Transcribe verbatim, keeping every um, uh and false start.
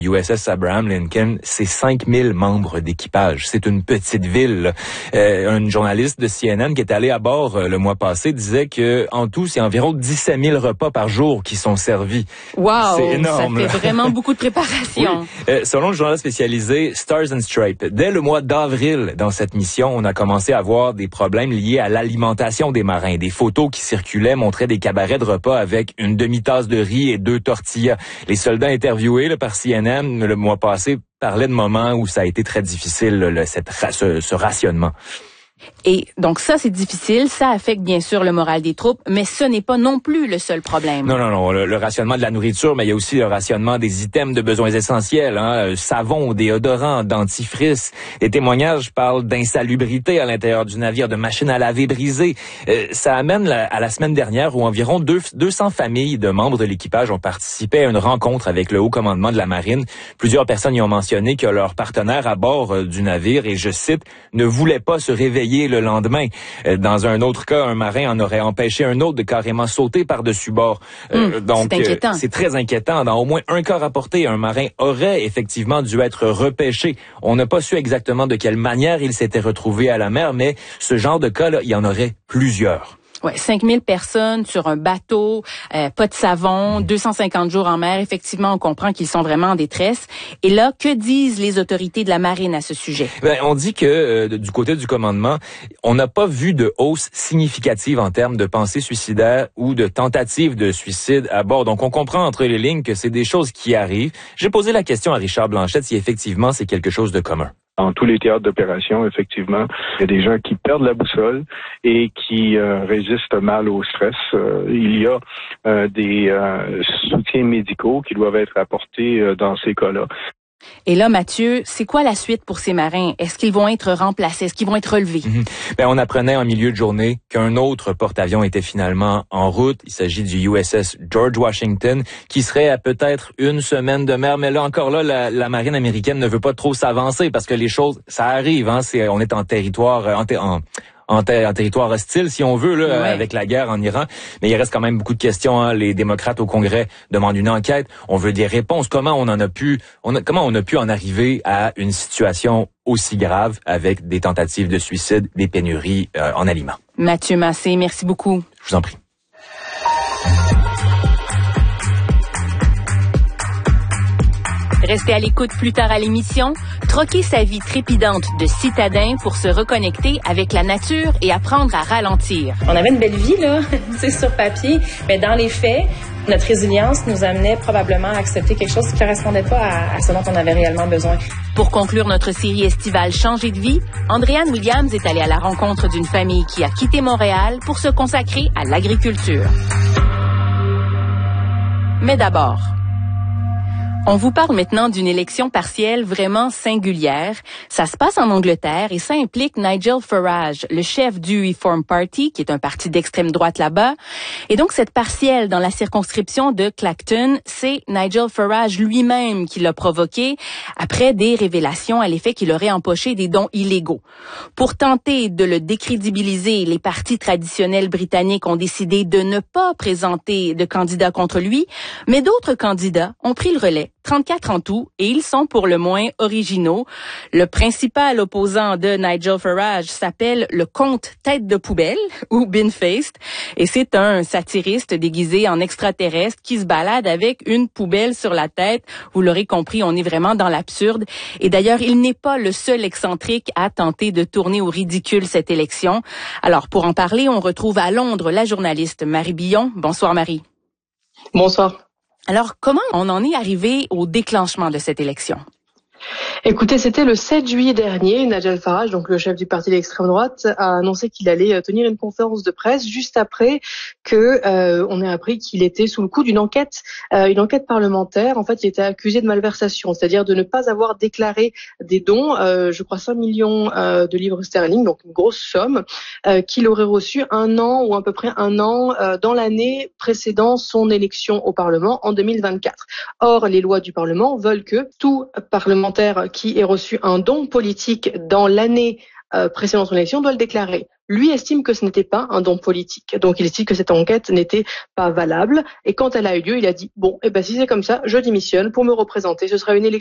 U S S Abraham Lincoln, c'est cinq mille membres d'équipage. C'est une petite ville. Euh, une journaliste de C N N qui est allée à bord euh, le mois passé disait que en tout, c'est environ dix-sept mille repas par jour qui sont servis. Wow, c'est énorme. Ça fait vraiment beaucoup de préparation. Oui. Euh, selon le journal spécialisé Stars and Stripes, dès le mois d'avril, dans cette mission, on a commencé à voir des problèmes liés à l'alimentation des marins. Des photos qui circulaient montraient des cabarets de repas avec une demi-tasse de riz et deux tortillas. Les soldats interviewés là, par C N N le mois passé parlaient de moments où ça a été très difficile, le, cette, ce, ce rationnement. Et donc ça, c'est difficile, ça affecte bien sûr le moral des troupes, mais ce n'est pas non plus le seul problème. Non, non, non, le, le rationnement de la nourriture, mais il y a aussi le rationnement des items de besoins essentiels, hein, savon, déodorant, dentifrice. Les témoignages parlent d'insalubrité à l'intérieur du navire, de machines à laver brisées. Euh, ça amène la, à la semaine dernière où environ deux, deux cents familles de membres de l'équipage ont participé à une rencontre avec le haut commandement de la marine. Plusieurs personnes y ont mentionné que leur partenaire à bord euh, du navire, et je cite, ne voulait pas se réveiller le lendemain. Dans un autre cas, un marin en aurait empêché un autre de carrément sauter par-dessus bord. Mmh, donc, c'est inquiétant. Euh, c'est très inquiétant. Dans au moins un cas rapporté, un marin aurait effectivement dû être repêché. On n'a pas su exactement de quelle manière il s'était retrouvé à la mer, mais ce genre de cas-là, il y en aurait plusieurs. Ouais, cinq mille personnes sur un bateau, euh, pas de savon, deux cent cinquante jours en mer. Effectivement, on comprend qu'ils sont vraiment en détresse. Et là, que disent les autorités de la marine à ce sujet? Ben, on dit que euh, du côté du commandement, on n'a pas vu de hausse significative en termes de pensées suicidaires ou de tentatives de suicide à bord. Donc, on comprend entre les lignes que c'est des choses qui arrivent. J'ai posé la question à Richard Blanchette si effectivement c'est quelque chose de commun. Dans tous les théâtres d'opération, effectivement, il y a des gens qui perdent la boussole et qui euh, résistent mal au stress. Euh, il y a euh, des euh, soutiens médicaux qui doivent être apportés euh, dans ces cas-là. Et là, Mathieu, c'est quoi la suite pour ces marins? Est-ce qu'ils vont être remplacés? Est-ce qu'ils vont être relevés? Mm-hmm. Ben, on apprenait en milieu de journée qu'un autre porte-avions était finalement en route. Il s'agit du U S S George Washington, qui serait à peut-être une semaine de mer. Mais là, encore là, la, la marine américaine ne veut pas trop s'avancer parce que les choses, ça arrive. Hein, c'est, on est en territoire... En, en, En, ter- en territoire hostile, si on veut, là, ouais. avec la guerre en Iran. Mais il reste quand même beaucoup de questions. Hein. Les démocrates au Congrès demandent une enquête. On veut des réponses. Comment on en a pu, on a, comment on a pu en arriver à une situation aussi grave avec des tentatives de suicide, des pénuries euh, en aliments? Mathieu Massé, merci beaucoup. Je vous en prie. Restez à l'écoute plus tard à l'émission. Troquez sa vie trépidante de citadin pour se reconnecter avec la nature et apprendre à ralentir. On avait une belle vie, là, c'est sur papier, mais dans les faits, notre résilience nous amenait probablement à accepter quelque chose qui ne correspondait pas à, à ce dont on avait réellement besoin. Pour conclure notre série estivale Changer de vie, Andréane Williams est allée à la rencontre d'une famille qui a quitté Montréal pour se consacrer à l'agriculture. Mais d'abord, on vous parle maintenant d'une élection partielle vraiment singulière. Ça se passe en Angleterre et ça implique Nigel Farage, le chef du Reform Party, qui est un parti d'extrême droite là-bas. Et donc, cette partielle dans la circonscription de Clacton, c'est Nigel Farage lui-même qui l'a provoqué après des révélations à l'effet qu'il aurait empoché des dons illégaux. Pour tenter de le décrédibiliser, les partis traditionnels britanniques ont décidé de ne pas présenter de candidat contre lui, mais d'autres candidats ont pris le relais. trente-quatre en tout, et ils sont pour le moins originaux. Le principal opposant de Nigel Farage s'appelle le comte tête de poubelle, ou Bin-Faced, et c'est un satiriste déguisé en extraterrestre qui se balade avec une poubelle sur la tête. Vous l'aurez compris, on est vraiment dans l'absurde. Et d'ailleurs, il n'est pas le seul excentrique à tenter de tourner au ridicule cette élection. Alors, pour en parler, on retrouve à Londres la journaliste Marie Billon. Bonsoir Marie. Bonsoir. Alors, comment on en est arrivé au déclenchement de cette élection? Écoutez, c'était le sept juillet dernier. Nigel Farage, donc le chef du parti d'extrême droite, a annoncé qu'il allait tenir une conférence de presse juste après que euh, on ait appris qu'il était sous le coup d'une enquête, euh, une enquête parlementaire. En fait, il était accusé de malversation, c'est-à-dire de ne pas avoir déclaré des dons, euh, je crois cinq millions euh, de livres sterling, donc une grosse somme, euh, qu'il aurait reçu un an ou à peu près un an euh, dans l'année précédant son élection au Parlement en deux mille vingt-quatre. Or, les lois du Parlement veulent que tout parlementaire qui ait reçu un don politique dans l'année euh, précédant son élection doit le déclarer. Lui estime que ce n'était pas un don politique. Donc, il estime que cette enquête n'était pas valable. Et quand elle a eu lieu, il a dit, bon, eh ben, si c'est comme ça, je démissionne pour me représenter. Ce sera une élection